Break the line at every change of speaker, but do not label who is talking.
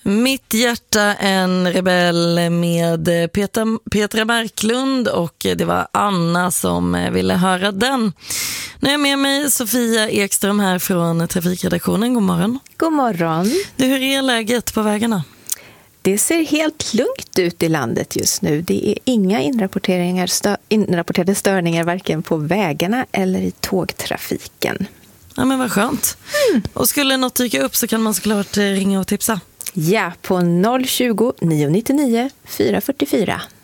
Mitt hjärta en rebell med Petra Marklund, och det var Anna som ville höra den. Nu är jag med mig Sofia Ekström här från Trafikredaktionen. God morgon.
God morgon.
Hur är läget på vägarna?
Det ser helt lugnt ut i landet just nu. Det är inga inrapporterade störningar varken på vägarna eller i tågtrafiken.
Ja, men vad skönt. Och skulle något dyka upp så kan man såklart ringa och tipsa.
Ja, på 020 999 444.